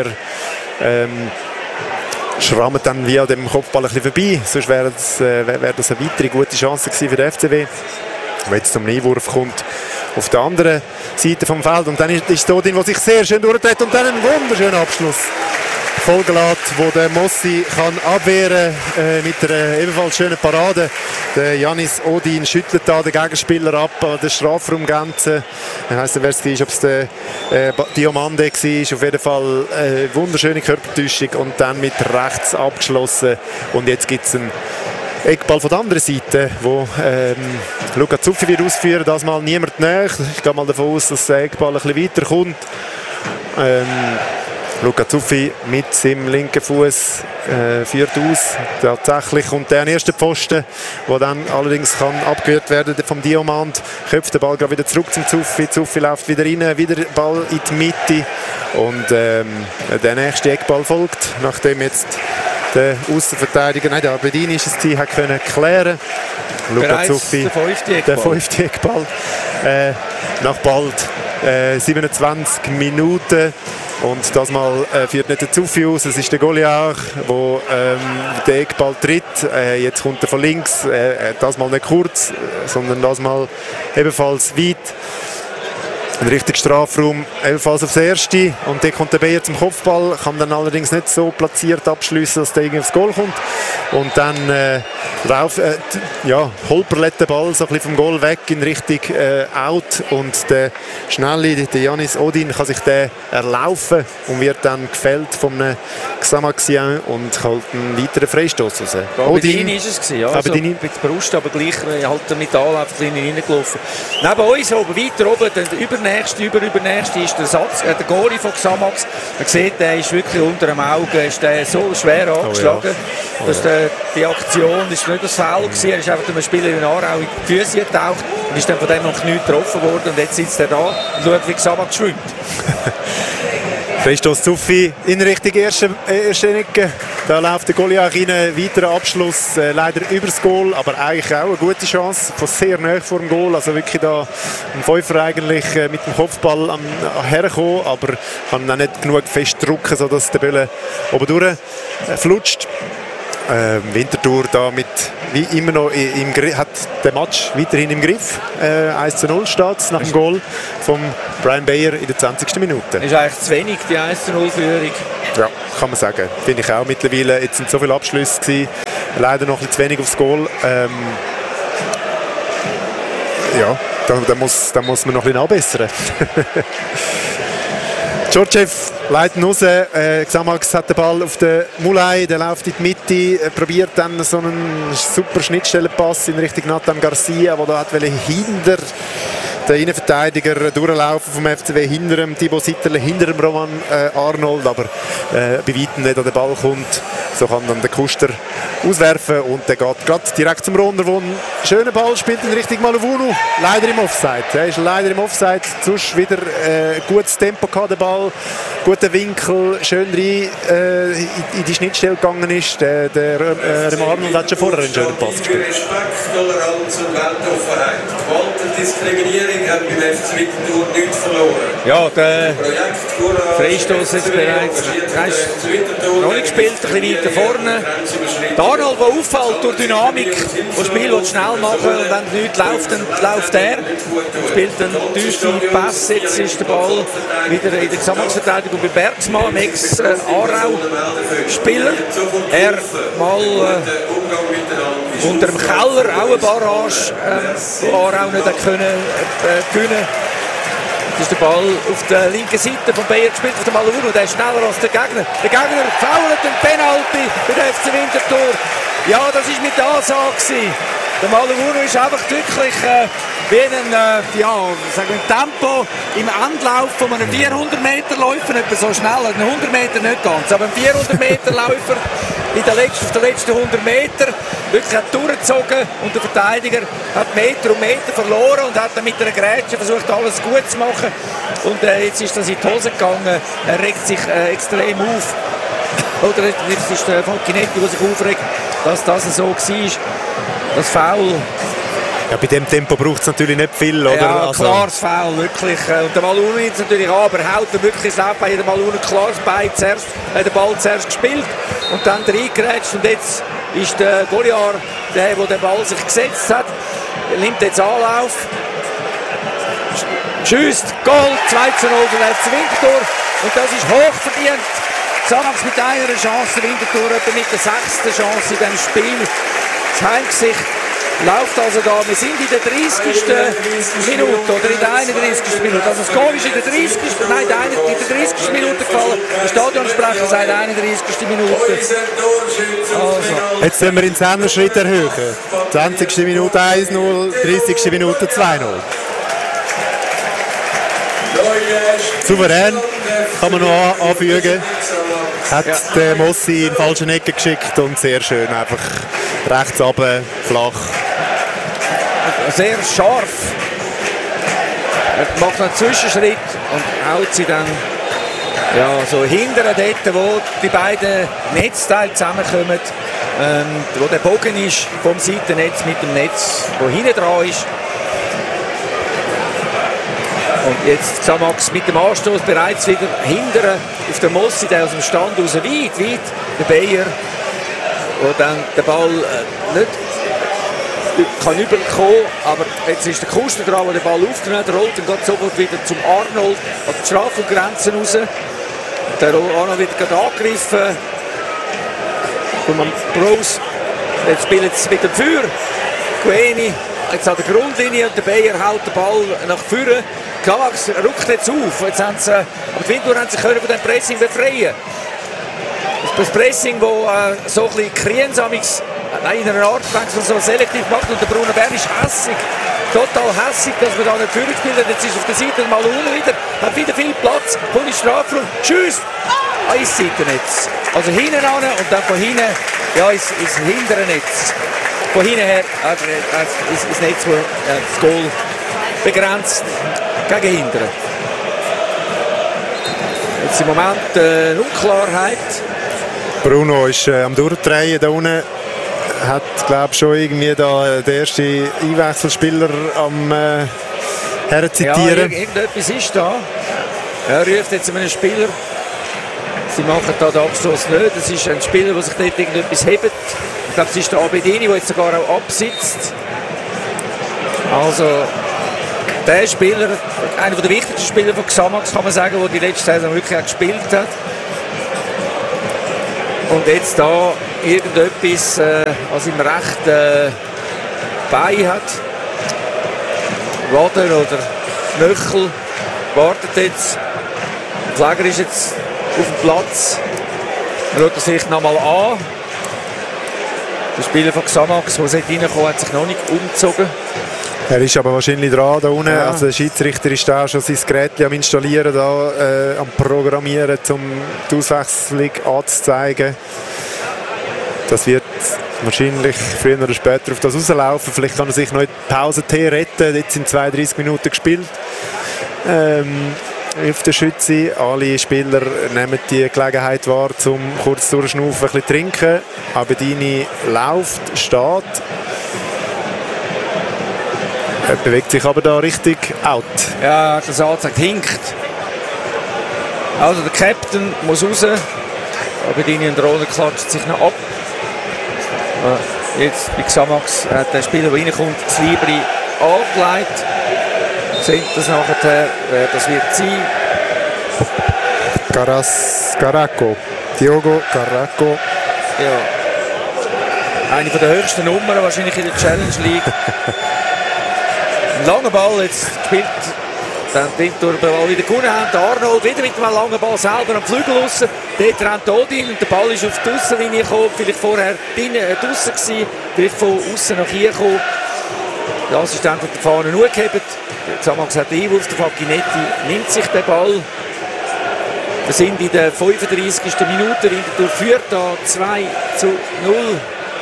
ähm, schrammen dann via dem Kopfball ein bisschen vorbei. Sonst wäre das, äh, wär das eine weitere gute Chance gewesen für den F C W. Wenn es zum Einwurf kommt auf der anderen Seite vom Feld. Und dann ist, ist Odin, der sich sehr schön durchdreht und dann einen wunderschönen Abschluss vollgelässt, wo der Mossi kann abwehren äh, mit einer ebenfalls schönen Parade. Der Janis Odin schüttelt da den Gegenspieler ab an der Strafraumgrenze. Ich weiss nicht, wer es war, ob es der äh, Diomande war. Auf jeden Fall äh, wunderschöne Körpertäuschung und dann mit rechts abgeschlossen. Und jetzt gibt es einen Eckball von der anderen Seite, wo ähm, Luca Zuffi wird ausführen. Das mal niemand näher. Ich gehe mal davon aus, dass der Eckball ein bisschen weiter kommt. Ähm, Luca Zuffi mit seinem linken Fuß äh, führt aus. Tatsächlich kommt der an den ersten Pfosten, der dann allerdings kann abgewehrt werden vom Diamant. Köpft den Ball gerade wieder zurück zum Zuffi. Zuffi läuft wieder rein, wieder Ball in die Mitte. Und ähm, der nächste Eckball folgt, nachdem jetzt der Außenverteidiger, nein, der Abedini ist es, die hat können klären. Luca Zuffi, der fünfte Eckball. Der fünfte Eckball. Äh, nach bald äh, siebenundzwanzig Minuten. Und das Mal äh, führt nicht der Zuffi aus, es ist der Goliath, der ähm, den Eckball tritt. Äh, jetzt kommt er von links, äh, das Mal nicht kurz, sondern das Mal ebenfalls weit. Ein richtiger Strafraum, ebenfalls aufs Erste. Und dann kommt der Bayer zum Kopfball, kann dann allerdings nicht so platziert abschließen, dass der irgendwie aufs Goal kommt. Und dann äh, rauf, äh, ja, holperlet der Ball so ein bisschen vom Goal weg in Richtung äh, Out. Und der Schnelle, der Janis Odin, kann sich den erlaufen und wird dann gefällt von einem Xamaxien und holt einen weiteren Freistoß raus. Odin war es, ja. Also, ein bisschen Brust, aber gleich halt mit Anlauf reingelaufen. Neben uns, oben, weiter oben, der übernächste, überübernächste ist der, Satz, äh, der Goalie von Xamax. Man sieht, der ist wirklich unter dem Auge, ist der so schwer angeschlagen, oh ja. oh dass der, die Aktion ist nicht das Foul war. Er ist einfach durch einen Spieler in Aarau in die Füße getaucht und ist dann von dem noch nicht getroffen worden. Und jetzt sitzt er da und schaut, wie Xamax schwimmt. Freistoß Zuffi in Richtung erste, erste Ecke. Da läuft der Goliath rein. Weiterer Abschluss, äh, leider übers Goal, aber eigentlich auch eine gute Chance. Von sehr nahe vor dem Goal. Also wirklich da ein Pfeifer eigentlich äh, mit dem Kopfball am, hergekommen, aber kann auch nicht genug fest drücken, sodass der Bälle oben durch äh, flutscht. Äh, Winterthur da mit, wie immer noch im, im, hat den Match weiterhin im Griff. Äh, eins zu null steht nach dem Goal von Brian Bayer in der zwanzigsten Minute. Ist eigentlich zu wenig, die eins zu null Führung. Ja, kann man sagen. Finde ich auch mittlerweile. Jetzt sind so viele Abschlüsse gewesen. Leider noch ein bisschen zu wenig aufs Goal. Ähm, ja, da, da, muss, da muss man noch ein bisschen anbessern. Georgiev leitet raus, äh, Xamax hat den Ball auf den Mulay, der läuft in die Mitte, äh, probiert dann so einen super Schnittstellenpass in Richtung Nathan Garcia, der da hat hinter den Innenverteidiger durchlaufen vom F C W, hinter dem Thibaut Sitterle, hinter dem Roman äh, Arnold, aber äh, bei weitem nicht an den Ball kommt. So kann dann der Kuster auswerfen und der geht gerade direkt zum Runter, wo ein schöner Ball spielt in Richtung Malovunu. Leider im Offside. Er ist leider im Offside. Sonst wieder äh, gutes Tempo gehabt, der Ball. Guter Winkel, schön rein äh, in, in die Schnittstelle gegangen ist. Der, der äh, Arnold hat schon vorher einen schönen Pass gespielt. Respekt, Toleranz und Weltoffenheit. Gewalt und Diskriminierung haben beim F C Winterthur nichts verloren. Ja, der Freistoß jetzt bereits. Er ist noch nicht gespielt, ein bisschen weiter vorne. Der Arnold, der auffällt durch Dynamik, das Spiel will schnell machen und wenn nichts läuft, dann läuft er. Spielt einen tiefen Pass, jetzt ist der Ball wieder in der Gesamtverteidigung bei Bergsmann, Ex-Aarau-Spieler. Er mal äh, unter dem Keller, auch eine Barrage, äh, wo Aarau nicht können, äh, können. Das ist der Ball auf der linken Seite von Bayer gespielt, auf dem Malovunu, der ist schneller als der Gegner. Der Gegner fault den Penalty für den F C Winterthur. Ja, das war mit der Ansage gewesen. Der Malovunu ist einfach wirklich äh, wie ein, äh, ja, sagen wir, Tempo im Anlauf von einem vierhundert Meter Läufer, etwa so schnell, einen hundert Meter nicht ganz, aber ein vierhundert Meter Läufer in der letzten, auf den letzten hundert Meter wirklich hat durchgezogen und der Verteidiger hat Meter um Meter verloren und hat dann mit einer Grätsche versucht, alles gut zu machen. Und äh, jetzt ist das in die Hose gegangen. Er regt sich äh, extrem auf. Oder jetzt ist der Falcinetti, der sich aufregt, dass das so war. Das Foul. Ja, bei diesem Tempo braucht es natürlich nicht viel, oder? Ja, also klares Foul, wirklich. Und der Malovunu jetzt natürlich an, aber haut er wirklich das Leben bei jedem Malovunu klar bei zuerst, äh, den Ball zuerst gespielt und dann reingerätscht und jetzt ist der Goliath, der, der den Ball sich gesetzt hat, nimmt jetzt Anlauf, schießt, Goal, zwei zu null für den F C Winterthur und das ist hochverdient. Xamax mit einer Chance, Winterthur etwa mit der sechsten Chance in diesem Spiel. Das Heimgesicht läuft also da. Wir sind in der dreißigsten Minute oder in der einunddreißigsten Minute. Also das Goal ist in der dreißigsten Nein, in der dreißigsten Minute gefallen. Der Stadionsprecher sagt einunddreißigste Minute. Also. Jetzt sollen wir in Zehner-Schritt erhöhen. zwanzigste Minute eins null, dreißigste Minute zwei null. Souverän, kann man noch anfügen. Hat ja. den Mossi in die falsche Ecke geschickt und sehr schön, einfach rechts runter, flach. Sehr scharf. Er macht einen Zwischenschritt und haut sie dann ja, so hinterher dort, wo die beiden Netzteile zusammenkommen, ähm, wo der Bogen ist vom Seitennetz mit dem Netz, wo hinten dran ist. Und jetzt Xamax mit dem Anstoß bereits wieder hinten auf der Mossi, der aus dem Stand raus, weit, weit, der Bayer, wo dann der Ball äh, nicht kann überkommen, aber jetzt ist der Kuster dran, der den Ball aufgenommen hat, rollt und geht sofort wieder zum Arnold an die Strafgrenzen raus. Der Arnold wird gerade angegriffen von Bros. Jetzt spielt es wieder für Gueni. Jetzt an der Grundlinie und der Bayer hält den Ball nach vorne. Galax rückt jetzt auf. Jetzt haben sie, aber die Winter haben sich von dem Pressing befreien. Das Pressing, das äh, so ein bisschen kriensamis, äh, in einer Art so selektiv macht. Und der Bruno Bern ist hässig, total hässig, dass man da nicht vorgespielt hat. Jetzt ist auf der Seite mal unten wieder, hat wieder viel Platz, kommt in Strafraum, tschüss, ins Seitennetz. Also hinten ran und dann von hinten, ja, ins, ins hintere Netz. Von hinten her äh, äh, ins, ins Netz, wo äh, das Goal begrenzt gegen hinteren. Jetzt im Moment äh, eine Unklarheit. Bruno ist äh, am Durchdrehen da unten. Hat, glaube ich, schon irgendwie da den ersten Einwechselspieler am äh, herzitieren. Ja, irgendetwas ist da. Er ruft jetzt einen Spieler. Sie machen da den Abstoß nicht. Das ist ein Spieler, der sich dort irgendetwas hebt. Ich glaube, es ist der Abedini, der jetzt sogar auch absitzt. Also, der Spieler, einer der wichtigsten Spieler von Xamax, kann man sagen, der die letzte Saison wirklich auch gespielt hat. Und jetzt da irgendetwas äh, an seinem rechten äh, Bein hat. Waden oder Knöchel. Wartet jetzt. Der Pfleger ist jetzt auf dem Platz. Er schaut sich noch mal an. Der Spieler von Xamax, der reinkommt, hat sich noch nicht umgezogen. Er ist aber wahrscheinlich dran da unten. Ja. Also der Schiedsrichter ist da schon sein Gerät am Installieren, da, äh, am Programmieren, um die Auswechslung anzuzeigen. Das wird wahrscheinlich früher oder später auf das rauslaufen. Vielleicht kann er sich noch in die Pause-Tee retten. Jetzt sind zweiunddreißig Minuten gespielt. Ähm, auf der Schütze. Alle Spieler nehmen die Gelegenheit wahr, um kurz durchschnaufen, ein bisschen trinken. Abedini läuft, steht. Er bewegt sich aber da richtig out. Ja, das anzeigt, hinkt. Also der Captain muss raus. Abedini und Roller klatscht sich noch ab. Jetzt bei Xamax hat der Spieler, der reinkommt, das Libri angelegt. Sehen das nachher, wer das wird sein. Caras, Caraco. Diogo Caraco. Ja. Eine von der höchsten Nummern wahrscheinlich in der Challenge League. Ein langer Ball jetzt gespielt. Dann den Ball wieder gewonnen haben. Der Arnold wieder mit einem langen Ball selber am Flügel raus. Dort rennt Odin und der Ball ist auf die Aussenlinie gekommen. Vielleicht vorher drinnen, äh, draussen gewesen. Vielleicht von außen nach hier gekommen. Der Assistent hat die Fahne nur gehabt. Xamax hat den Einwurf. Der Facchinetti nimmt sich den Ball. Wir sind in der fünfunddreißigsten Minute. Winterthur führt da zwei zu null.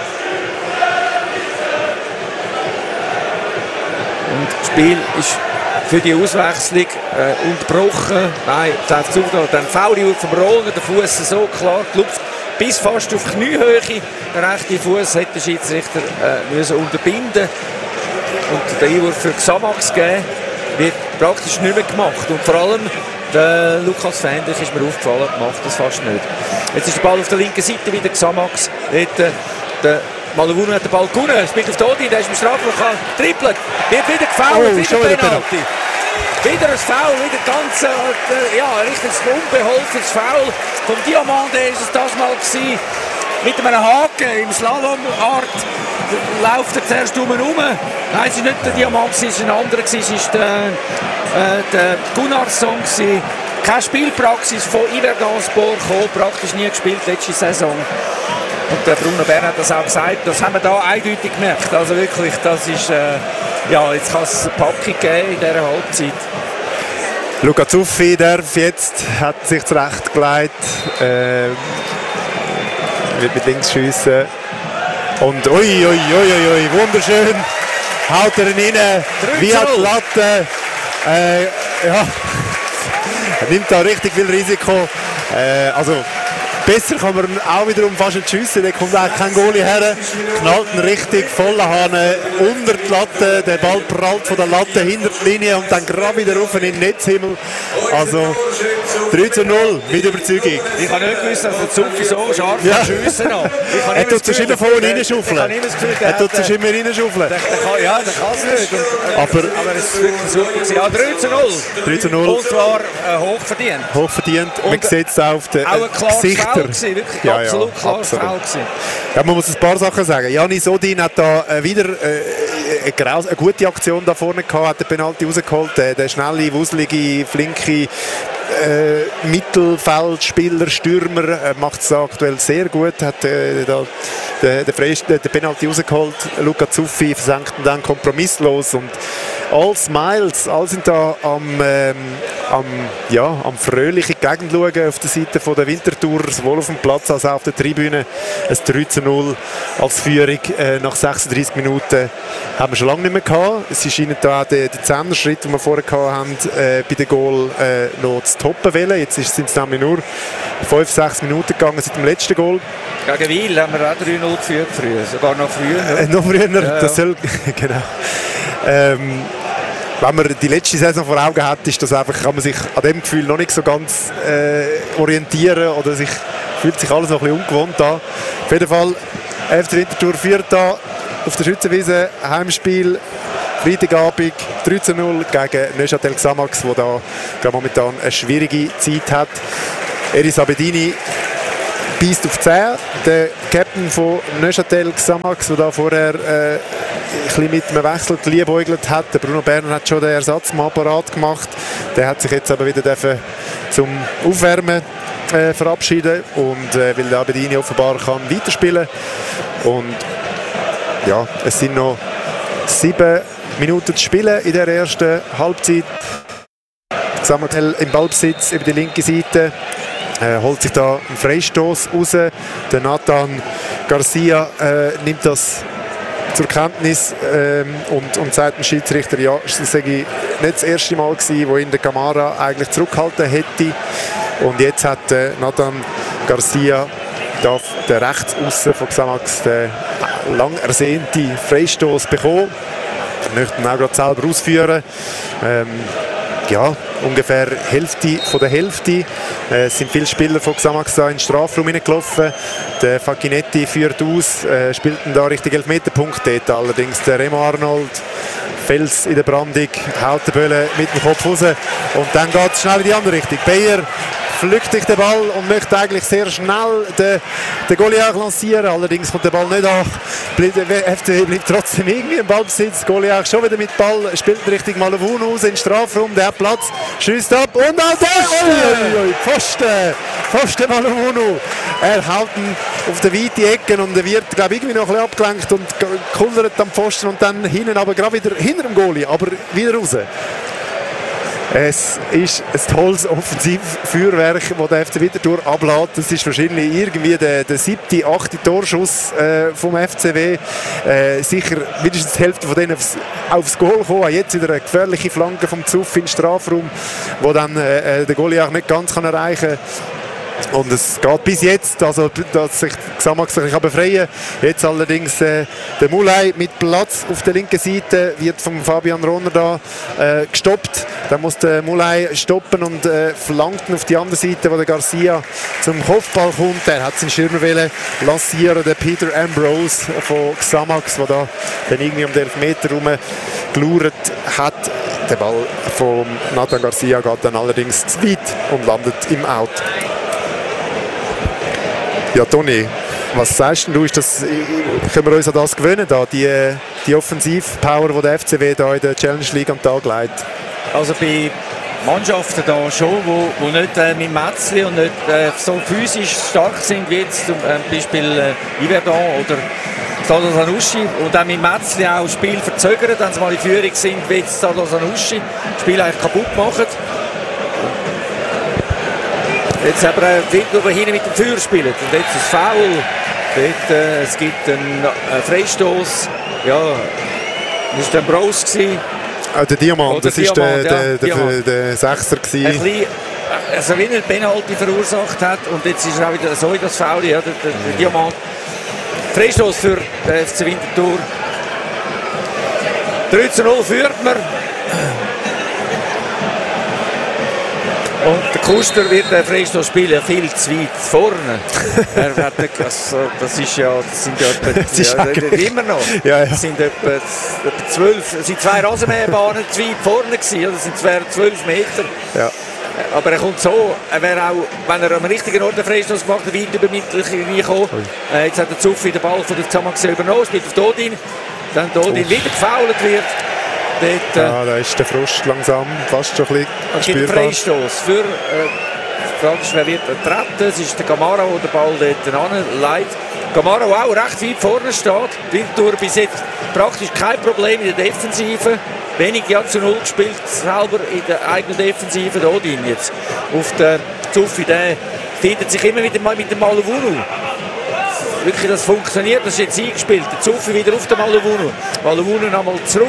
Und das Spiel ist für die Auswechslung äh, unterbrochen. Nein, das hat dann Foul vom Roller, der Fuß so klar gelupft, bis fast auf Kniehöhe. Der rechte Fuß hätte der Schiedsrichter äh, müssen unterbinden. Und der Einwurf für Xamax geben, wird praktisch nicht mehr gemacht. Und vor allem der Lukas Fendrich ist mir aufgefallen, macht das fast nicht. Jetzt ist der Ball auf der linken Seite wieder Xamax. Dort, äh, der Malawunu hat den Ball gewonnen, spielt auf Todi, der ist im Strafraum, trippelt, wird wieder gefoult, oh, wieder Penalty. Wieder ein Foul, wieder ganz, äh, ja, richtig unbeholfenes Foul. Vom Diamante ist es das mal gewesen. Mit einem Haken im Slalomart läuft er zuerst um und um. Nein, es ist nicht der Diamant, es ist ein anderer, es ist der, äh, der Gunnarsson. Keine Spielpraxis von Iverganspor gekommen, praktisch nie gespielt letzte Saison. Und der Bruno Bern hat das auch gesagt, das haben wir da eindeutig gemerkt. Also wirklich, das ist, äh, ja, jetzt kann es eine Packung geben in dieser Halbzeit. Luca Zuffi darf jetzt, hat sich zurechtgelegt, äh, wird mit links schiessen. Und ui, ui, ui, ui, wunderschön, haut er ihn rein, wie hat die Latte. Äh, ja, er nimmt da richtig viel Risiko. Äh, also, besser kann man auch wiederum fast nicht schiessen, da kommt eigentlich kein Goalie her, knallt ihn richtig voller Hahn unter die Latte, der Ball prallt von der Latte hinter die Linie und dann gerade wieder rauf in den Netzhimmel. Also drei zu null mit Überzeugung. Ich habe nicht gewusst, dass der Zuffi so scharf Ja. schiessen kann. Er tut sich immer vorne reinschaufeln. Er tut sich immer reinschaufeln. Ja, der kann es nicht. Und, Aber, aber es ist wirklich super gewesen. Ja, drei zu null. drei zu null. Und zwar äh, hochverdient. Hochverdient. Man Und, äh, sieht es auch auf den Auch ein klares Foul Gesichtern. gewesen, wirklich Ja, ja, absolut klares absolut. Foul gewesen. Ja, man muss ein paar Sachen sagen. Janis Odin hat da äh, wieder äh, eine, graus- eine gute Aktion da vorne gehabt, hat den Penalty rausgeholt. Der, der schnelle, wuselige, flinke äh, Mittelfeldspieler, Stürmer äh, macht es aktuell sehr gut. Hat äh, da, den, den, Freist- den Penalty rausgeholt. Luca Zuffi versenkt ihn dann kompromisslos. Und all Smiles, alle sind da am, ähm, am, ja, am fröhlichen Gegend schauen auf der Seite von der Winterthur, sowohl auf dem Platz als auch auf der Tribüne. Ein drei zu null als Führung äh, nach sechsunddreißig Minuten haben wir schon lange nicht mehr gehabt. Sie scheinen da auch die, die Zehner-Schritte, die wir vorher gehabt haben, äh, bei den Goal äh, noch zu toppen wollen. Jetzt sind es nämlich nur fünf, sechs Minuten gegangen seit dem letzten Goal. Gegen Wil haben wir auch drei null geführt früher, sogar noch früher. Äh, noch früher, Ja, das soll, genau. Ähm, wenn man die letzte Saison vor Augen hat, ist das einfach, kann man sich an dem Gefühl noch nicht so ganz äh, orientieren oder sich, fühlt sich alles noch ein bisschen ungewohnt an. Auf jeden Fall, F C Winterthur führt da auf der Schützenwiese, Heimspiel, Freitagabend, drei zu null gegen Neuchâtel Xamax, der da gerade momentan eine schwierige Zeit hat. Eris Abedini beißt auf zehn. Der Captain von Neuchâtel Xamax, der da vorher äh, ein bisschen mit einem Wechsel geliebäugelt hat. Der Bruno Berner hat schon den Ersatzmann parat gemacht. Der hat sich jetzt aber wieder dürfen zum Aufwärmen äh, verabschieden und äh, weil der Abedini offenbar kann weiterspielen. Und ja, es sind noch sieben Minuten zu spielen in der ersten Halbzeit. Xamax im Ballbesitz über die linke Seite. Äh, holt sich da einen Freistoß raus. Der Nathan Garcia äh, nimmt das zur Kenntnis ähm, und, und sagt dem Schiedsrichter, ja, das sei nicht das erste Mal gewesen, wo ihn der Camara eigentlich zurückgehalten hätte. Und jetzt hat äh, Nathan Garcia da der Rechtsaussen von Xamax den lang ersehnte Freistoß bekommen. Ich möchte ihn auch gerade selber ausführen. Ähm, ja, ungefähr Hälfte von der Hälfte. Äh, es sind viele Spieler von Xamax da in den Strafraum hineingelaufen. Der Facchinetti führt aus, äh, spielt da richtig Elfmeterpunkt dort. Allerdings der Remo Arnold, Fels in der Brandung, haut den Bölle mit dem Kopf raus. Und dann geht es schnell in die andere Richtung. Beyer pflückt sich den Ball und möchte eigentlich sehr schnell den, den Goliath lancieren. Allerdings kommt der Ball nicht an. Der F C bleibt trotzdem irgendwie im Ballbesitz. Goliath schon wieder mit Ball, spielt richtig Malavun aus in den Strafraum. Der hat Platz, schießt ab und auch der Pfosten! Pfosten Malavunu. Er haut ihn auf die weite Ecken und er wird, glaube ich, irgendwie noch ein bisschen abgelenkt und kullert am Pfosten und dann hinten, aber gerade wieder hinter dem Goalie, aber wieder raus. Es ist ein tolles Offensivfeuerwerk, das der F C Winterthur ablässt. Das ist wahrscheinlich irgendwie der, der siebte, achte Torschuss äh, vom F C W. Äh, sicher mindestens die Hälfte von denen aufs, aufs Goal kommen. Jetzt wieder eine gefährliche Flanke vom Zuff in den Strafraum, wo dann äh, der Goalie auch nicht ganz kann erreichen kann. Und es geht bis jetzt, also dass sich Xamax sich befreien kann. Jetzt allerdings äh, der Mulay mit Platz auf der linken Seite wird von Fabian Ronner da äh, gestoppt. Dann muss der Mulay stoppen und äh, flankt auf die andere Seite, wo der Garcia zum Kopfball kommt. Der hat seinen Schirmer wollen lancieren, der Peter Ambrose von Xamax, der da dann irgendwie um den Elfmeter herum gelauert hat. Der Ball von Nathan Garcia geht dann allerdings zu weit und landet im Out. Ja, Toni, was sagst du? Ist das, können wir uns an das gewöhnen, da, die, die Offensivpower, die der F C W da in der Challenge League an den Tag legt? Also bei Mannschaften da schon, wo, wo nicht äh, mit Metzli und nicht äh, so physisch stark sind, wie jetzt zum äh, Beispiel äh, Yverdon oder Stade Sanussi, und auch mit Metzli auch Spiel verzögern, wenn sie mal in Führung sind, wie jetzt Stade Sanussi, das Spiel eigentlich kaputt machen. Jetzt aber äh, Winterthur hinten mit dem Feuer spielt. Und jetzt ist Foul. Dort, äh, es gibt einen äh, Freistoß. Ja, das war der Ambrose. Ah, der Diamant, Oder das war der, Diamant, der, ja, der, Diamant. der Sechser. Ein bisschen, also wie er Penalty verursacht hat. Und jetzt ist er auch wieder so in das Foul. Ja, der, der, der Diamant. Freistoß für den F C Winterthur. drei zu null führt man. Und der Kuster wird den Freistoß spielen viel zu weit vorne. er hat nicht, also, das ist ja, das sind ja etwa, das ist ja, das immer noch. Ja, ja. Das sind etwa, etwa zwölf, es sind zwei Rasenmäherbahnen zu weit vorne gewesen, das sind zwölf Meter. Ja. Aber er kommt so, er wäre auch, wenn er am richtigen Ort den Freistoß gemacht hat, weit über mittlere Linie gekommen. Äh, jetzt hat der Zuffi den Ball von der Xamax übernommen, spielt auf Dodin. Dann Dodin wieder gefoult wird. Dort, äh, ja, da ist der Frust langsam fast schon ein bisschen spürbar. Freistoß für, äh, die Frage ist, wer wird treten? Es ist der Gamara, der den Ball dort anleitet. Gamara, der auch recht weit vorne steht. Winterthur bis jetzt praktisch kein Problem in der Defensive. Wenig ja zu null gespielt, selber in der eigenen Defensive. Dodin jetzt auf der Zuffi, der findet sich immer wieder mal mit dem Maluwunu. Wirklich, das funktioniert, das ist jetzt eingespielt. Der Zuffi wieder auf den Maluwunu. Maluwunu nochmal zurück.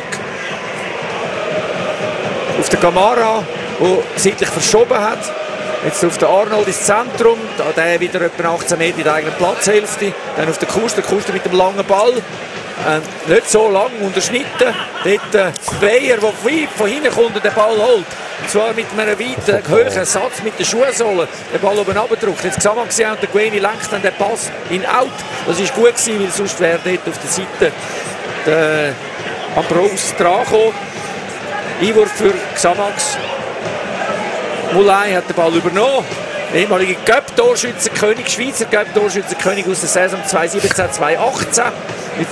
Auf den Gamara, der seitlich verschoben hat. Jetzt auf den Arnold ins Zentrum. Da der wieder etwa achtzehn Meter in der eigenen Platzhälfte. Dann auf den Kuster, der Kuster mit dem langen Ball. Äh, nicht so lang unterschnitten. Dort äh, Player, der von, von hinten kommt und den Ball holt. Und zwar mit einem weiten, hohen Satz mit den Schuhsohlen. Den Ball oben runtergedrückt. Jetzt Xamax gesehen und der Gueni lenkt dann den Pass in Out. Das war gut gewesen, weil sonst wäre dort auf der Seite der Ambrose dran gekommen. Einwurf für Xamax. Moulay hat den Ball übernommen. Der ehemalige Göpp-Torschützenkönig, Schweizer Göpp-Torschützenkönig aus der Saison zwanzig siebzehn zwanzig achtzehn. Mit